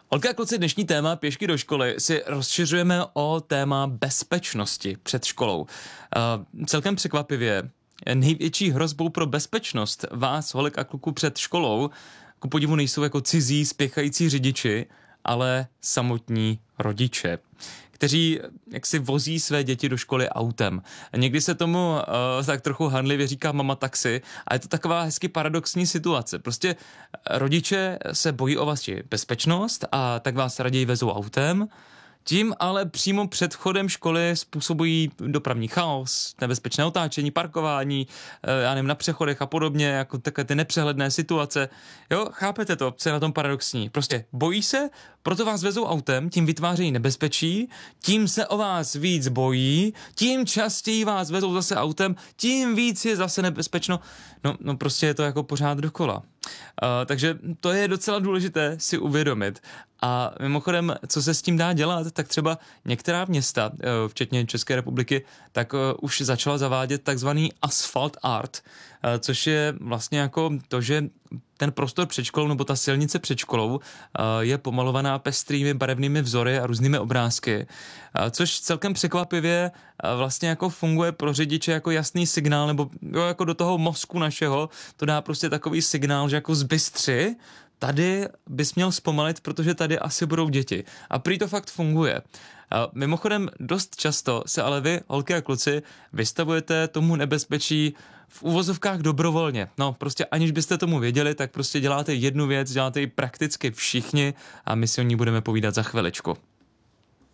Holky a kluci, dnešní téma pěšky do školy si rozšiřujeme o téma bezpečnosti před školou. Celkem překvapivě, největší hrozbou pro bezpečnost vás, holek a kluků před školou, ku podivu nejsou jako cizí spěchající řidiči, ale samotní rodiče, kteří jaksi vozí své děti do školy autem. Někdy se tomu tak trochu hanlivě říká mama taxi a je to taková hezky paradoxní situace. Prostě rodiče se bojí o vaši bezpečnost a tak vás raději vezou autem, tím ale přímo před vchodem školy způsobují dopravní chaos, nebezpečné otáčení, parkování, já nevím, na přechodech a podobně, jako takové ty nepřehledné situace. Jo, chápete to, co je na tom paradoxní? Prostě bojí se, proto vás vezou autem, tím vytvářejí nebezpečí, tím se o vás víc bojí, tím častěji vás vezou zase autem, tím víc je zase nebezpečno. No prostě je to jako pořád dokola. Takže to je docela důležité si uvědomit. A mimochodem, co se s tím dá dělat, tak třeba některá města, včetně České republiky, tak už začala zavádět takzvaný asphalt art, což je vlastně jako to, že ten prostor před školou nebo ta silnice před školou je pomalovaná pestrými barevnými vzory a různými obrázky, což celkem překvapivě vlastně jako funguje pro řidiče jako jasný signál, nebo jo, jako do toho mozku našeho to dá prostě takový signál, že jako zbystři, tady bys měl zpomalit, protože tady asi budou děti. A prý to fakt funguje. Mimochodem dost často se ale vy, holky a kluci, vystavujete tomu nebezpečí v uvozovkách dobrovolně. No prostě aniž byste tomu věděli, tak prostě děláte jednu věc, děláte ji prakticky všichni a my si o ní budeme povídat za chviličku.